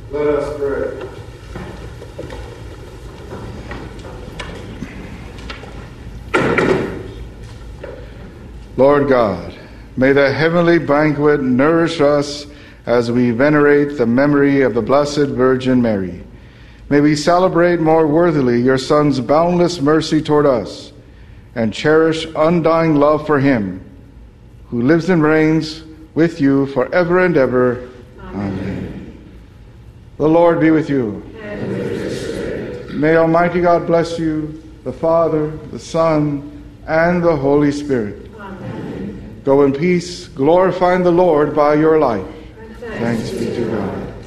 Let us pray. Lord God, may the heavenly banquet nourish us as we venerate the memory of the Blessed Virgin Mary. May we celebrate more worthily your Son's boundless mercy toward us and cherish undying love for him, who lives and reigns with you forever and ever. Amen. The Lord be with you. And with your spirit. May Almighty God bless you, the Father, the Son, and the Holy Spirit. Amen. Go in peace, glorifying the Lord by your life. Thanks be to God.